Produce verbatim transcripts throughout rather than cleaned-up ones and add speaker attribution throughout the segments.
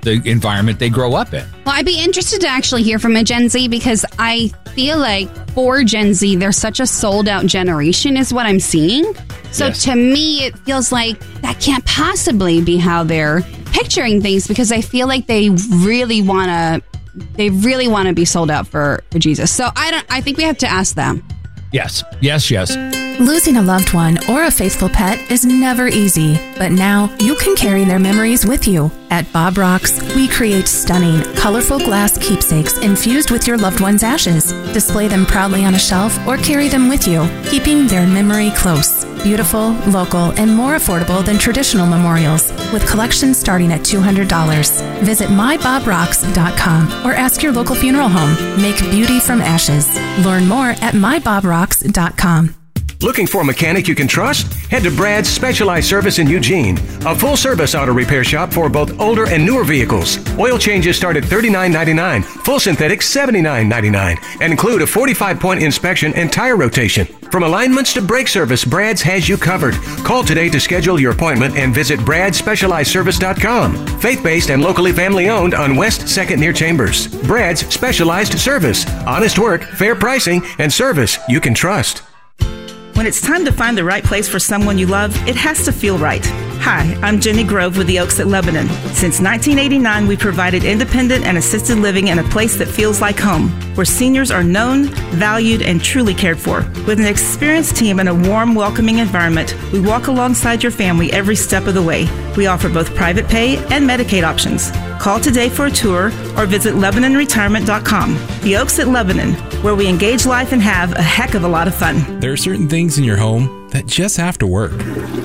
Speaker 1: the environment they grow up in.
Speaker 2: Well, I'd be interested to actually hear from a Gen Z because I feel like for Gen Z, they're such a sold out generation is what I'm seeing. So
Speaker 1: Yes.
Speaker 2: to me, it feels like that can't possibly be how they're picturing things because I feel like they really want to they really want to be sold out for, for Jesus. So I don't I think we have to ask them.
Speaker 1: Yes, yes, yes.
Speaker 3: Losing a loved one or a faithful pet is never easy, but now you can carry their memories with you. At Bob Rocks, we create stunning, colorful glass keepsakes infused with your loved one's ashes. Display them proudly on a shelf or carry them with you, keeping their memory close. Beautiful, local, and more affordable than traditional memorials, with collections starting at two hundred dollars. Visit my bob rocks dot com or ask your local funeral home. Make beauty from ashes. Learn more at my bob rocks dot com.
Speaker 4: Looking for a mechanic you can trust? Head to Brad's Specialized Service in Eugene, a full-service auto repair shop for both older and newer vehicles. Oil changes start at thirty-nine ninety-nine, full synthetic seventy-nine ninety-nine, and include a forty-five point inspection and tire rotation. From alignments to brake service, Brad's has you covered. Call today to schedule your appointment and visit brad specialized service dot com. Faith-based and locally family-owned on West second near Chambers. Brad's Specialized Service. Honest work, fair pricing, and service you can trust.
Speaker 5: When it's time to find the right place for someone you love, it has to feel right. Hi, I'm Jenny Grove with the Oaks at Lebanon. Since nineteen eighty-nine, we provided independent and assisted living in a place that feels like home, where seniors are known, valued, and truly cared for. With an experienced team and a warm, welcoming environment, we walk alongside your family every step of the way. We offer both private pay and Medicaid options. Call today for a tour or visit lebanon retirement dot com. The Oaks at Lebanon, where we engage life and have a heck of a lot of fun.
Speaker 6: There are certain things in your home that just have to work.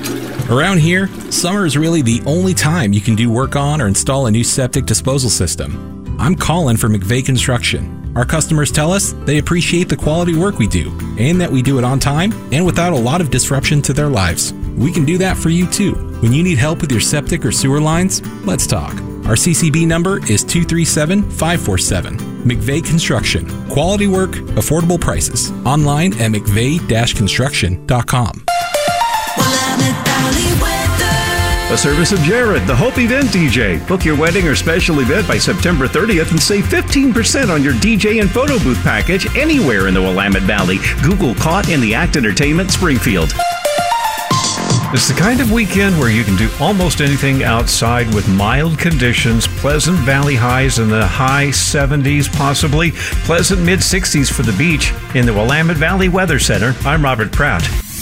Speaker 6: Around here, summer is really the only time you can do work on or install a new septic disposal system. I'm Colin for McVeigh Construction. Our customers tell us they appreciate the quality work we do and that we do it on time and without a lot of disruption to their lives. We can do that for you too. When you need help with your septic or sewer lines, let's talk. Our C C B number is two three seven, five four seven. McVeigh Construction. Quality work, affordable prices. Online at mcveigh dash construction dot com.
Speaker 7: A service of Jared, the Hope Event D J. Book your wedding or special event by September thirtieth and save fifteen percent on your D J and photo booth package anywhere in the Willamette Valley. Google Caught in the Act Entertainment, Springfield. It's the kind of weekend where you can do almost anything outside with mild conditions, pleasant valley highs in the high seventies possibly, pleasant mid sixties for the beach. In the Willamette Valley Weather Center, I'm Robert Pratt.